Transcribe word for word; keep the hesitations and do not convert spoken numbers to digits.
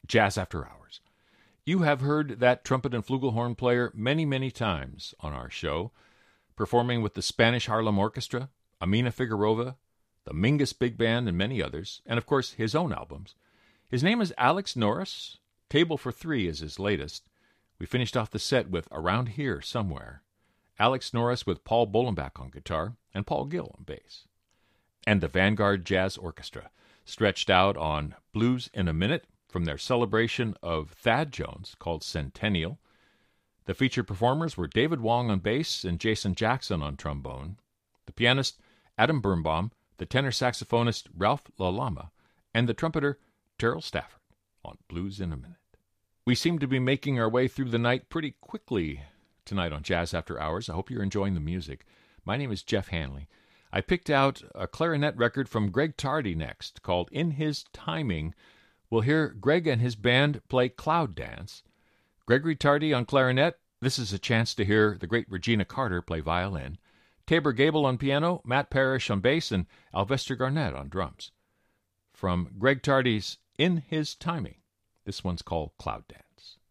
Jazz After Hours. You have heard that trumpet and flugelhorn player many, many times on our show, performing with the Spanish Harlem Orchestra, Amina Figueroa, the Mingus Big Band, and many others, and of course his own albums. His name is Alex Norris. Table for Three is his latest. We finished off the set with Around Here Somewhere. Alex Norris with Paul Bolenbach on guitar and Paul Gill on bass. And the Vanguard Jazz Orchestra, stretched out on Blues in a Minute from their celebration of Thad Jones called Centennial. The featured performers were David Wong on bass and Jason Jackson on trombone, the pianist Adam Birnbaum, the tenor saxophonist Ralph LaLama, and the trumpeter Terrell Stafford on Blues in a Minute. We seem to be making our way through the night pretty quickly tonight on Jazz After Hours. I hope you're enjoying the music. My name is Jeff Hanley. I picked out a clarinet record from Greg Tardy next called In His Timing. We'll hear Greg and his band play Cloud Dance. Gregory Tardy on clarinet. This is a chance to hear the great Regina Carter play violin. Tabor Gable on piano, Matt Parrish on bass, and Alvester Garnett on drums. From Greg Tardy's In His Timing, this one's called Cloud Dance.